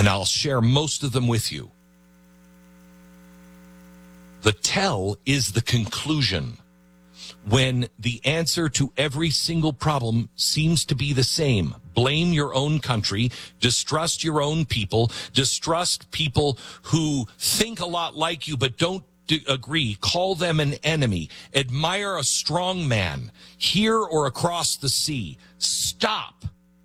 I'll share most of them with you. The tell is the conclusion. When the answer to every single problem seems to be the same. Blame your own country, distrust your own people, distrust people who think a lot like you but don't agree, call them an enemy, admire a strong man, here or across the sea. Stop.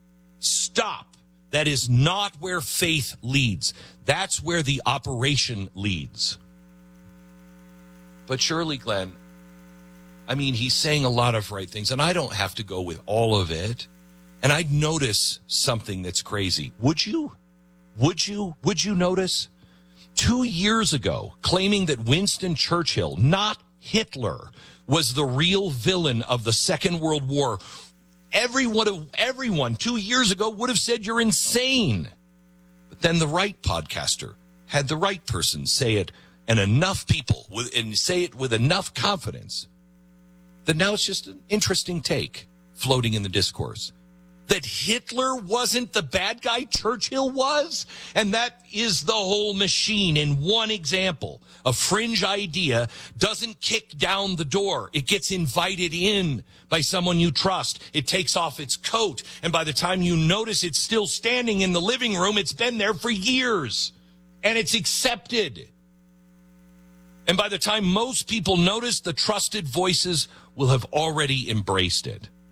That is not where faith leads. That's where the operation leads. But surely, Glenn, I mean, he's saying a lot of right things, and I don't have to go with all of it. And I'd notice something that's crazy. Would you? Would you notice? 2 years ago, claiming that Winston Churchill, not Hitler, was the real villain of the Second World War, everyone 2 years ago would have said you're insane. But then the right podcaster had the right person say it, and enough people and say it with enough confidence that now it's just an interesting take floating in the discourse. That Hitler wasn't the bad guy Churchill was? And that is the whole machine in one example. A fringe idea doesn't kick down the door. It gets invited in by someone you trust. It takes off its coat. And by the time you notice it's still standing in the living room, it's been there for years. And it's accepted. And by the time most people notice, the trusted voices will have already embraced it.